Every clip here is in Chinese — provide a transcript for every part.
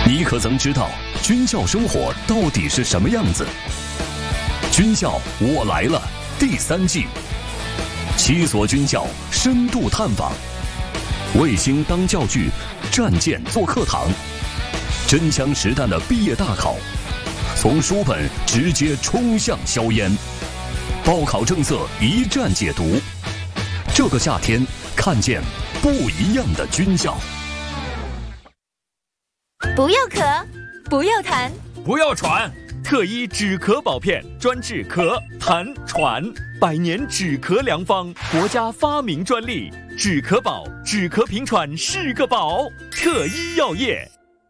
你可曾知道军校生活到底是什么样子？军校我来了第3季，7所军校深度探访，卫星当教具，战舰做课堂，真枪实弹的毕业大考，从书本直接冲向硝烟，报考政策一站解读。这个夏天，看见不一样的军校。 不要咳，不要痰， 不要喘，特医止咳宝片专治咳、痰、喘，100年止咳良方，国家发明专利，止咳宝，止咳平喘是个宝。特医药业。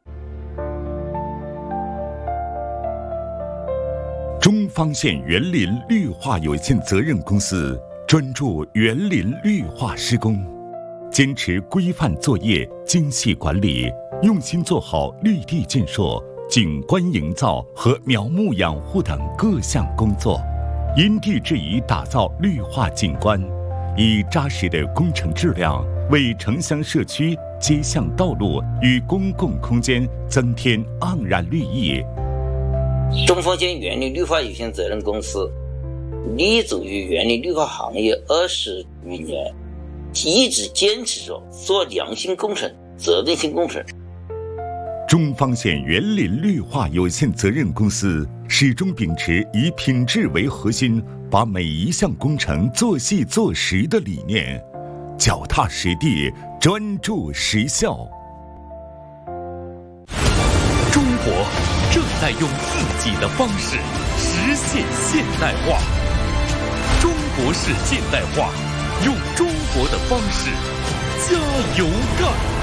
中方县园林绿化有限责任公司专注园林绿化施工，坚持规范作业、精细管理，用心做好绿地建设、景观营造和苗木养护等各项工作，因地制宜打造绿化景观，以扎实的工程质量为城乡社区、街巷道路与公共空间增添盎然绿意。 中方县园林绿化有限责任公司立足于园林绿化行业20余年，一直坚持着做良心工程、责任心工程。 中方县园林绿化有限责任公司始终秉持以品质为核心，把每一项工程做细做实的理念，脚踏实地，专注实效。 中国正在用自己的方式实现现代化，中国式现代化，用中国的方式加油干。